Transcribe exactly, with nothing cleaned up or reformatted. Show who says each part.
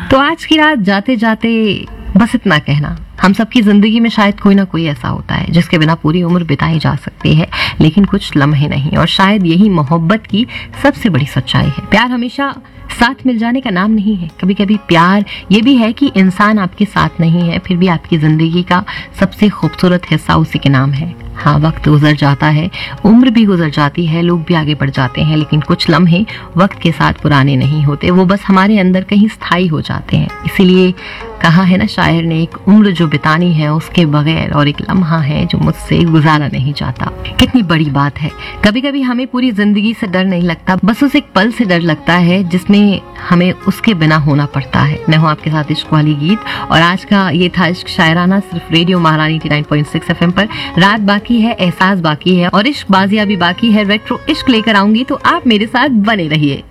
Speaker 1: तो आज की रात जाते जाते बस इतना कहना, हम सबकी जिंदगी में शायद कोई ना कोई ऐसा होता है जिसके बिना पूरी उम्र बिताई जा सकती है, लेकिन कुछ लम्हे नहीं। और शायद यही मोहब्बत की सबसे बड़ी सच्चाई है। प्यार हमेशा साथ मिल जाने का नाम नहीं है। कभी कभी प्यार ये भी है कि इंसान आपके साथ नहीं है, फिर भी आपकी जिंदगी का सबसे खूबसूरत हिस्सा उसी के नाम है। हाँ, वक्त गुजर जाता है, उम्र भी गुजर जाती है, लोग भी आगे बढ़ जाते हैं, लेकिन कुछ लम्हे वक्त के साथ पुराने नहीं होते, वो बस हमारे अंदर कहीं स्थायी हो जाते हैं। इसीलिए कहा है ना शायर ने, एक उम्र जो बितानी है उसके बगैर और एक लम्हा है जो मुझसे गुजारा नहीं जाता। कितनी बड़ी बात है। कभी कभी हमें पूरी जिंदगी से डर नहीं लगता, बस उस एक पल से डर लगता है जिसमें हमें उसके बिना होना पड़ता है। मैं हूँ आपके साथ इश्क वाली गीत, और आज का ये था इश्क शायराना, सिर्फ रेडियो महारानी नवासी पॉइंट सिक्स एफएम पर। रात बाकी है, एहसास बाकी है, और इश्क बाजियां भी बाकी है। रेट्रो इश्क लेकर आऊंगी, तो आप मेरे साथ बने रहिए।